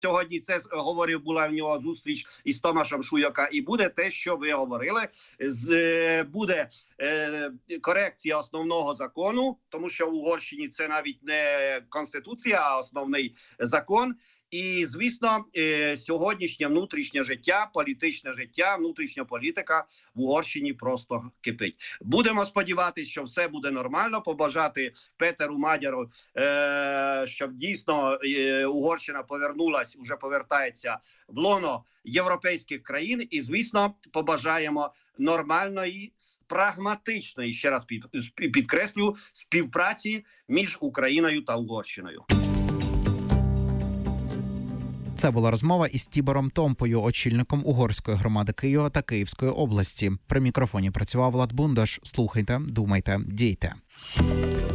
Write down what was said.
Сьогодні це говорив, була в нього зустріч із Томашем Шуйока, і буде те, що ви говорили. Буде корекція основного закону, тому що в Угорщині це навіть не конституція, а основний закон. І, звісно, сьогоднішнє внутрішнє життя, політичне життя, внутрішня політика в Угорщині просто кипить. Будемо сподіватися, що все буде нормально, побажати Петеру Мадяру, щоб дійсно Угорщина вже повертається в лоно європейських країн. І, звісно, побажаємо нормальної, прагматичної, ще раз підкреслю, співпраці між Україною та Угорщиною. Це була розмова із Тібором Томпою, очільником угорської громади Києва та Київської області. При мікрофоні працював Влад Бундаш. Слухайте, думайте, дійте.